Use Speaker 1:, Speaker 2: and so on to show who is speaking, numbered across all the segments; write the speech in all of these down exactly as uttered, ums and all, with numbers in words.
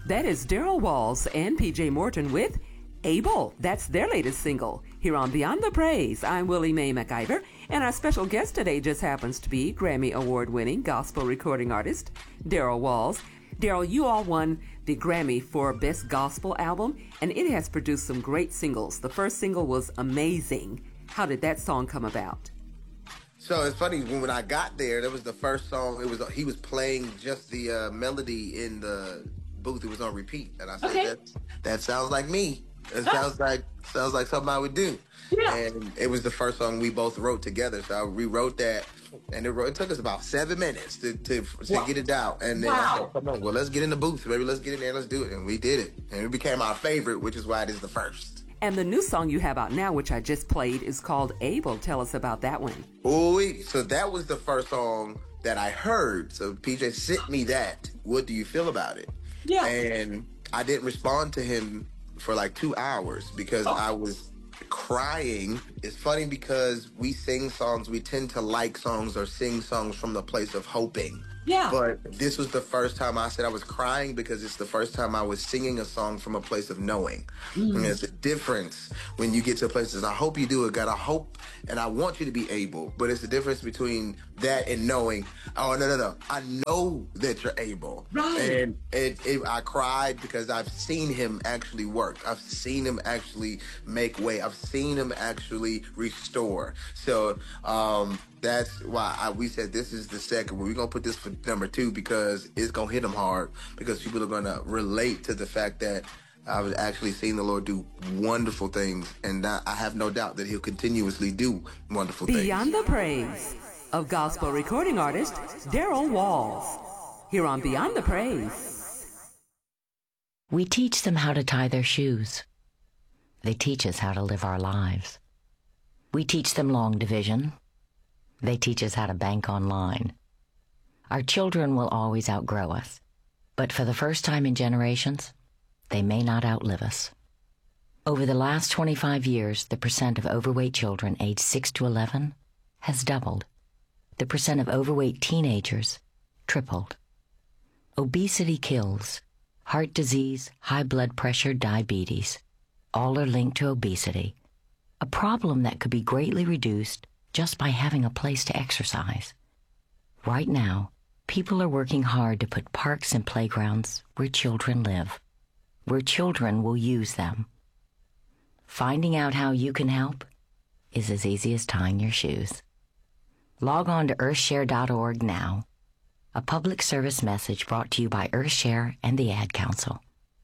Speaker 1: That is Daryl Walls and P J Morton with Able. That's their latest single. Here on Beyond the Praise, I'm Willie Mae McIver, and our special guest today just happens to be Grammy Award-winning gospel recording artist Daryl Walls. Daryl, you all won the Grammy for Best Gospel Album, and it has produced some great singles. The first single was Amazing. How did that song come about?
Speaker 2: So it's funny, when, when I got there, that was the first song. It was he was playing just the uh, melody in the booth. It was on repeat, and I said,
Speaker 3: okay.
Speaker 2: that, that sounds like me. It sounds like sounds like something I would do.
Speaker 3: Yeah.
Speaker 2: And it was the first song we both wrote together. So I rewrote that, and it, wrote, it took us about seven minutes to to, to wow. get it out. And then wow. I said, come on, well, let's get in the booth, baby. Let's get in there. Let's do it. And we did it. And it became our favorite, which is why it is the first.
Speaker 1: And the new song you have out now, which I just played, is called Able. Tell us about that one.
Speaker 2: Ooh, so that was the first song that I heard. So P J sent me that. What do you feel about it?
Speaker 3: Yeah.
Speaker 2: And I didn't respond to him for like two hours because oh. I was crying. It's funny because we sing songs, we tend to like songs or sing songs from the place of hoping.
Speaker 3: Yeah.
Speaker 2: But this was the first time I said I was crying because it's the first time I was singing a song from a place of knowing. Mm. And there's a difference when you get to places. I hope you do it, God. I hope and I want you to be able. But it's the difference between that and knowing, oh, no, no, no. I know that you're able.
Speaker 3: Right.
Speaker 2: And it, it, I cried because I've seen him actually work. I've seen him actually make way. I've seen him actually restore. So um, that's why I, we said this is the second one. We're going to put this for number two because it's going to hit them hard because people are going to relate to the fact that I've actually seen the Lord do wonderful things, and I have no doubt that he'll continuously do wonderful things.
Speaker 1: Beyond the Praise of gospel recording artist Daryl Walls. Here on Beyond the Praise.
Speaker 4: We teach them how to tie their shoes. They teach us how to live our lives. We teach them long division. They teach us how to bank online. Our children will always outgrow us, but for the first time in generations, they may not outlive us. Over the last twenty-five years, the percent of overweight children aged six to eleven has doubled. The percent of overweight teenagers tripled. Obesity kills. Heart disease, high blood pressure, diabetes, all are linked to obesity, a problem that could be greatly reduced just by having a place to exercise. Right now, people are working hard to put parks and playgrounds where children live, where children will use them. Finding out how you can help is as easy as tying your shoes. Log on to earthshare dot org now. A public service message brought to you by Earthshare and the Ad Council.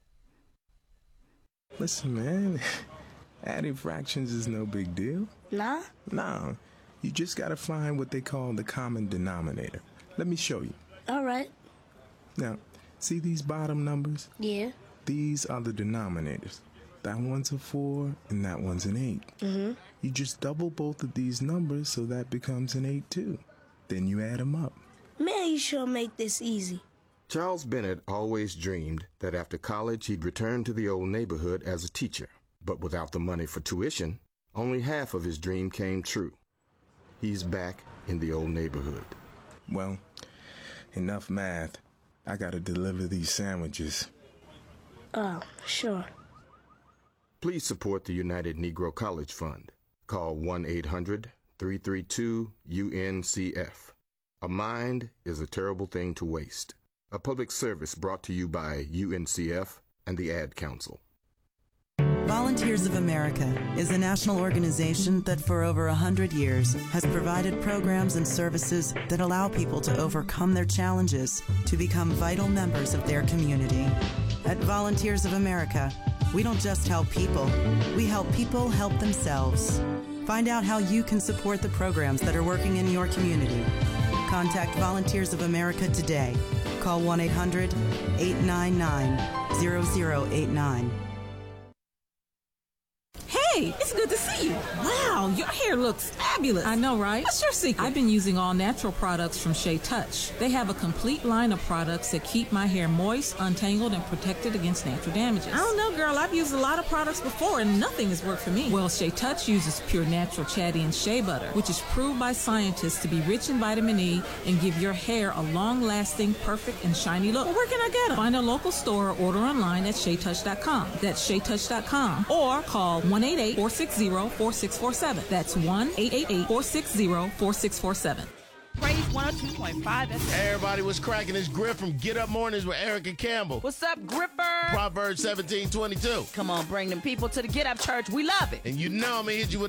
Speaker 5: Listen, man, adding fractions is no big deal.
Speaker 6: Nah?
Speaker 5: No, you just gotta find what they call the common denominator. Let me show you.
Speaker 6: All right.
Speaker 5: Now, see these bottom numbers?
Speaker 6: Yeah.
Speaker 5: These are the denominators. That one's a four and that one's an eight.
Speaker 6: Mm-hmm.
Speaker 5: You just double both of these numbers so that becomes an eight too. Then you add them up.
Speaker 6: Man, you sure make this easy.
Speaker 7: Charles Bennett always dreamed that after college he'd return to the old neighborhood as a teacher. But without the money for tuition, only half of his dream came true. He's back in the old neighborhood.
Speaker 5: Well, enough math. I gotta deliver these sandwiches.
Speaker 6: Oh, sure.
Speaker 7: Please support the United Negro College Fund. Call one eight hundred, three three two, U N C F. A mind is a terrible thing to waste. A public service brought to you by U N C F and the Ad Council.
Speaker 8: Volunteers of America is a national organization that for over one hundred years has provided programs and services that allow people to overcome their challenges to become vital members of their community. At Volunteers of America, we don't just help people, we help people help themselves. Find out how you can support the programs that are working in your community. Contact Volunteers of America today. Call one eight hundred, eight nine nine, zero zero eight nine.
Speaker 9: Hey, it's good to see
Speaker 3: you. Wow, your hair looks fabulous.
Speaker 9: I know, right?
Speaker 3: What's your secret?
Speaker 9: I've been using all natural products from Shea Touch. They have a complete line of products that keep my hair moist, untangled, and protected against natural damages.
Speaker 3: I don't know, girl. I've used a lot of products before, and nothing has worked for me.
Speaker 9: Well, Shea Touch uses pure natural Chatty and Shea Butter, which is proved by scientists to be rich in vitamin E and give your hair a long-lasting, perfect, and shiny look.
Speaker 3: Well, where can I get them?
Speaker 9: Find a local store or order online at shea touch dot com. That's shea touch dot com. Or call one eight eight, four six zero, four six four seven. That's one eight eight eight, four six zero, four six four seven.
Speaker 10: Praise one oh two point five.
Speaker 11: Everybody was cracking. It's Griff from Get Up Mornings with Erica Campbell.
Speaker 10: What's up, Gripper?
Speaker 11: Proverbs seventeen twenty-two.
Speaker 10: Come on, bring them people to the Get Up Church. We love it.
Speaker 11: And you know I'm going to hit you with